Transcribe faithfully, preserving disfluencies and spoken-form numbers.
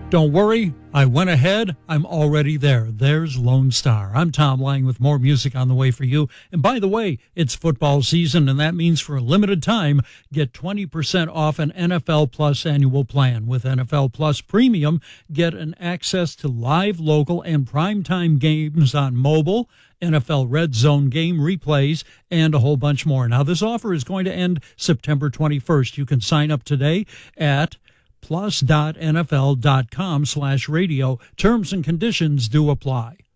Don't worry, I went ahead. I'm already there. There's Lone Star. I'm Tom Lang with more music on the way for you. And by the way, it's football season, and that means for a limited time, get twenty percent off an N F L Plus annual plan. With N F L Plus Premium, get an access to live, local, and primetime games on mobile, N F L Red Zone game replays, and a whole bunch more. Now, this offer is going to end September twenty-first. You can sign up today at plus.nfl.com slash radio. Terms and conditions do apply.